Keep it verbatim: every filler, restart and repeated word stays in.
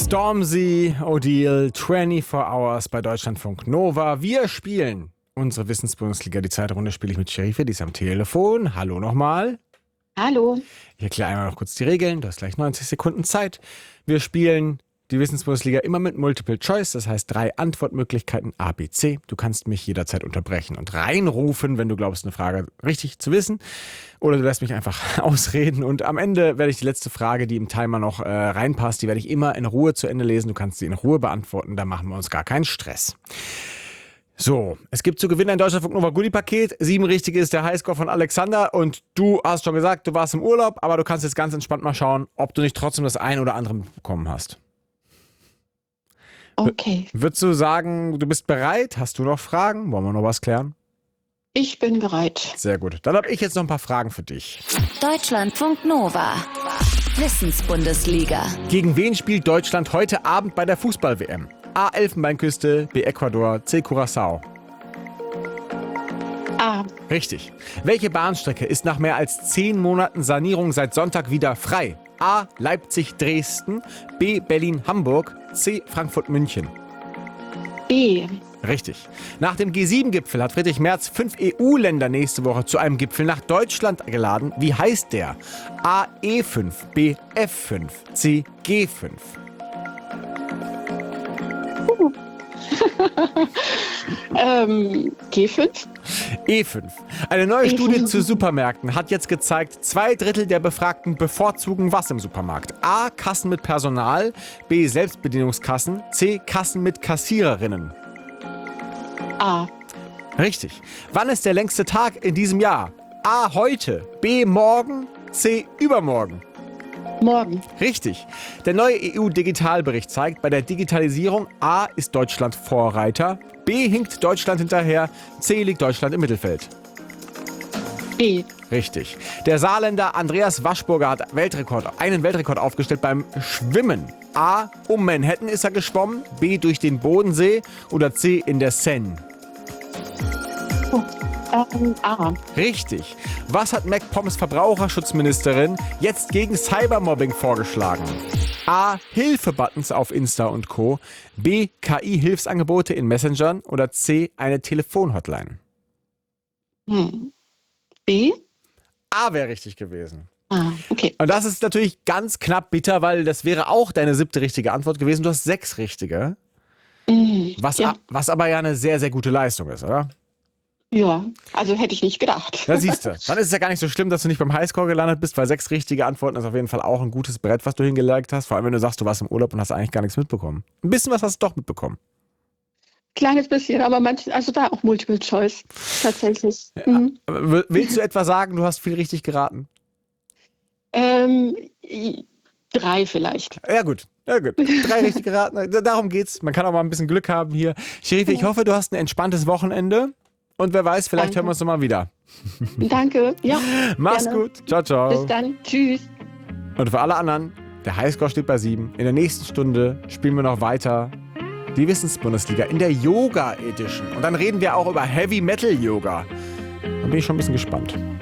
Stormzy, Odile, vierundzwanzig Hours bei Deutschlandfunk Nova. Wir spielen unsere Wissensbundesliga. Die zweite Runde spiele ich mit Sherife, die ist am Telefon. Hallo nochmal. Hallo. Ich erkläre einmal noch kurz die Regeln. Du hast gleich neunzig Sekunden Zeit. Wir spielen die Wissensbundesliga immer mit Multiple Choice, das heißt drei Antwortmöglichkeiten A, B, C. Du kannst mich jederzeit unterbrechen und reinrufen, wenn du glaubst, eine Frage richtig zu wissen. Oder du lässt mich einfach ausreden. Und am Ende werde ich die letzte Frage, die im Timer noch äh, reinpasst, die werde ich immer in Ruhe zu Ende lesen. Du kannst sie in Ruhe beantworten, da machen wir uns gar keinen Stress. So, es gibt zu gewinnen ein Deutschlandfunk Nova Goodie-Paket. Sieben richtige ist der Highscore von Alexander. Und du hast schon gesagt, du warst im Urlaub, aber du kannst jetzt ganz entspannt mal schauen, ob du nicht trotzdem das ein oder andere bekommen hast. Okay. Würdest du sagen, du bist bereit? Hast du noch Fragen? Wollen wir noch was klären? Ich bin bereit. Sehr gut. Dann habe ich jetzt noch ein paar Fragen für dich. Deutschlandfunk Nova. Wissensbundesliga. Gegen wen spielt Deutschland heute Abend bei der Fußball-W M? A. Elfenbeinküste, B. Ecuador, C. Curaçao. A. Richtig. Welche Bahnstrecke ist nach mehr als zehn Monaten Sanierung seit Sonntag wieder frei? A. Leipzig-Dresden, B. Berlin-Hamburg, C. Frankfurt-München. B. Richtig. Nach dem G sieben Gipfel hat Friedrich Merz fünf E U-Länder nächste Woche zu einem Gipfel nach Deutschland geladen. Wie heißt der? A. E fünf, B. F fünf, C. G fünf. Uh. ähm, G fünf? E fünf. Eine neue E fünf. Studie zu Supermärkten hat jetzt gezeigt, zwei Drittel der Befragten bevorzugen was im Supermarkt? A. Kassen mit Personal, B. Selbstbedienungskassen, C. Kassen mit Kassiererinnen. A. Richtig. Wann ist der längste Tag in diesem Jahr? A. Heute, B. Morgen, C. Übermorgen. Morgen. Richtig. Der neue E U-Digitalbericht zeigt, bei der Digitalisierung A. ist Deutschland Vorreiter, B. hinkt Deutschland hinterher, C. liegt Deutschland im Mittelfeld. B. Richtig. Der Saarländer Andreas Waschburger hat Weltrekord, einen Weltrekord aufgestellt beim Schwimmen. A. Um Manhattan ist er geschwommen, B. durch den Bodensee oder C. in der Seine. Oh. Ähm, A. Richtig. Was hat MacPoms Verbraucherschutzministerin jetzt gegen Cybermobbing vorgeschlagen? A. Hilfe-Buttons auf Insta und Co. B. K I-Hilfsangebote in Messengern oder C. eine Telefonhotline. Hm. B. A wäre richtig gewesen. Ah, okay. Und das ist natürlich ganz knapp bitter, weil das wäre auch deine siebte richtige Antwort gewesen. Du hast sechs richtige. Mhm. Was, Ja. a- was aber ja eine sehr, sehr gute Leistung ist, oder? Ja, also hätte ich nicht gedacht. Da siehst du. Dann ist es ja gar nicht so schlimm, dass du nicht beim Highscore gelandet bist, weil sechs richtige Antworten ist auf jeden Fall auch ein gutes Brett, was du hingelegt hast. Vor allem, wenn du sagst, du warst im Urlaub und hast eigentlich gar nichts mitbekommen. Ein bisschen was hast du doch mitbekommen. Kleines bisschen, aber manch, also da auch Multiple Choice. Tatsächlich. Mhm. Aber w- willst du etwa sagen, du hast viel richtig geraten? Ähm, i- drei vielleicht. Ja gut, ja gut. Drei richtig geraten. D- Darum geht's. Man kann auch mal ein bisschen Glück haben hier. Sherife, ich hoffe, du hast ein entspanntes Wochenende. Und wer weiß, vielleicht Danke. hören wir uns nochmal wieder. Danke. Ja. Mach's Gerne. gut. Ciao, ciao. Bis dann. Tschüss. Und für alle anderen, der Highscore steht bei sieben. In der nächsten Stunde spielen wir noch weiter die Wissensbundesliga in der Yoga Edition. Und dann reden wir auch über Heavy Metal Yoga. Da bin ich schon ein bisschen gespannt.